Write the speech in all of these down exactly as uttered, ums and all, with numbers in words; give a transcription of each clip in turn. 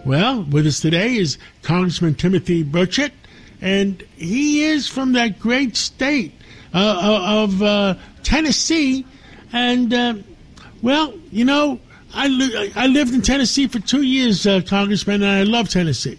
Well, with us today is Congressman Timothy Burchett, and he is from that great state uh, of uh, Tennessee. And, uh, well, you know, I, li- I lived in Tennessee for two years, uh, Congressman, and I love Tennessee.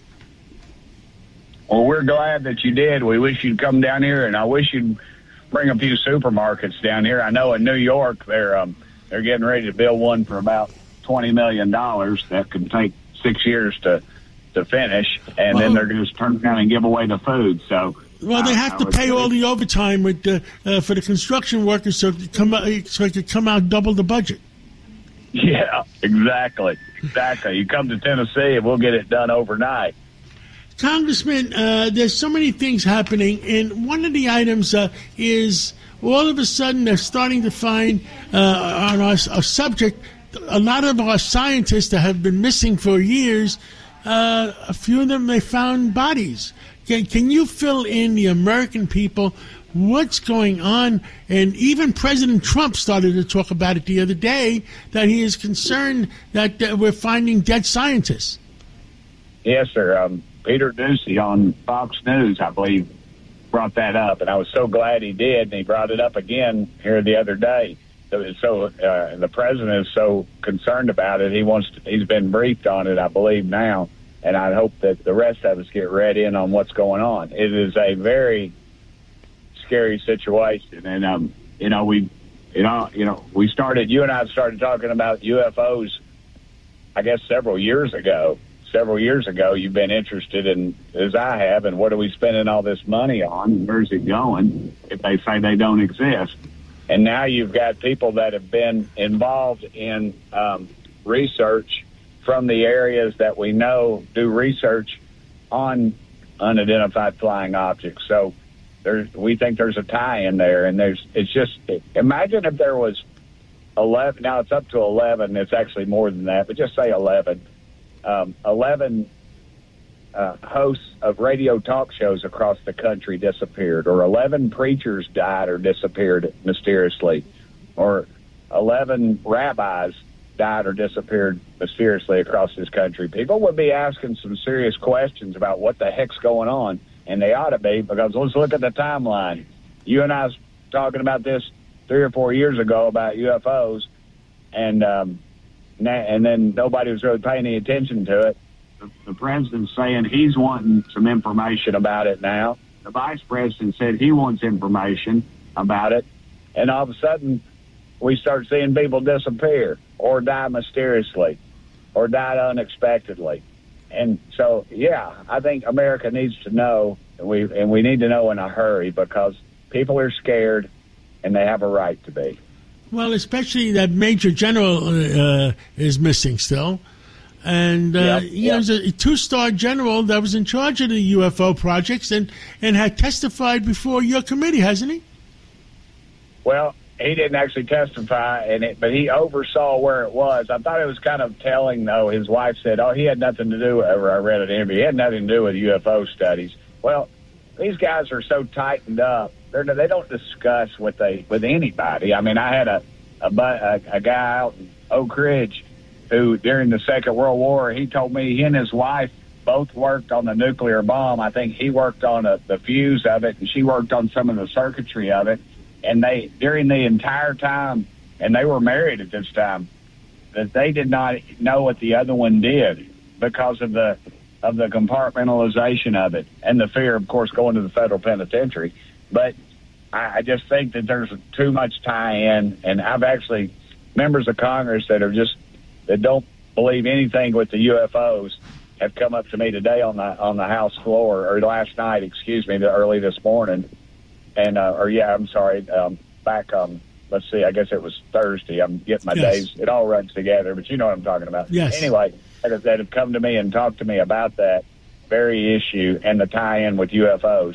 Well, we're glad that you did. We wish you'd come down here, and I wish you'd bring a few supermarkets down here. I know in New York they're um, they're getting ready to build one for about twenty million dollars that could take six years to to finish, and well, then they're going to turn around and give away the food. So, well, they have I, to I pay say, all the overtime with the, uh, for the construction workers, so it could come out, so it could come out double the budget. Yeah, exactly, exactly. You come to Tennessee, and we'll get it done overnight. Congressman, uh, there's so many things happening, and one of the items uh, is all of a sudden they're starting to find uh, on our, our subject. A lot of our scientists that have been missing for years, uh, a few of them, they found bodies. Can, can you fill in the American people what's going on? And even President Trump started to talk about it the other day, that he is concerned that uh, we're finding dead scientists. Yes, sir. Um, Peter Doocy on Fox News, I believe, brought that up, and I was so glad he did, and he brought it up again here the other day. So uh, the president is so concerned about it. He wants to, he's been briefed on it, I believe, now, and I hope that the rest of us get read in on what's going on. It is a very scary situation, and um, you know we, you know, you know we started. You and I started talking about U F Os, I guess, several years ago. Several years ago, you've been interested in, as I have, and what are we spending all this money on? Where's it going if they say they don't exist? And now you've got people that have been involved in um, research from the areas that we know do research on unidentified flying objects. So there's, we think there's a tie in there, and there's it's just imagine if there was eleven. Now it's up to eleven. It's actually more than that, but just say eleven. Um, eleven uh, hosts of radio talk shows across the country disappeared, or eleven preachers died or disappeared mysteriously, or eleven rabbis died or disappeared mysteriously across this country. People would be asking some serious questions about what the heck's going on, and they ought to be, because let's look at the timeline. You and I was talking about this three or four years ago about U F Os, and um, and then nobody was really paying any attention to it. The, the president's saying he's wanting some information about it now. The vice president said he wants information about it. And all of a sudden, we start seeing people disappear or die mysteriously or die unexpectedly. And so, yeah, I think America needs to know, and we, and we need to know in a hurry, because people are scared, and they have a right to be. Well, especially that Major General uh, is missing still. And, uh, yep, you yep. know, he's a two-star general that was in charge of the U F O projects and, and had testified before your committee, hasn't he? Well, he didn't actually testify, and it, but he oversaw where it was. I thought it was kind of telling, though. His wife said, oh, he had nothing to do, or I read an interview, he had nothing to do with U F O studies. Well, these guys are so tightened up. They're, they don't discuss what they with anybody. I mean, I had a a, a a guy out in Oak Ridge who, during the Second World War, he told me he and his wife both worked on the nuclear bomb. I think he worked on a, the fuse of it, and she worked on some of the circuitry of it. And they, during the entire time, and they were married at this time, that they did not know what the other one did because of the of the compartmentalization of it and the fear, of course, going to the federal penitentiary. But I, I just think that there's too much tie-in, and I've actually members of Congress that are just that don't believe anything with the U F Os have come up to me today on the on the House floor, or last night, excuse me, early this morning, and uh, or yeah, I'm sorry, um, back um, let's see, I guess it was Thursday. I'm getting my yes. days; it all runs together, but you know what I'm talking about. Yes. Anyway, that have come to me and talked to me about that very issue and the tie-in with U F Os.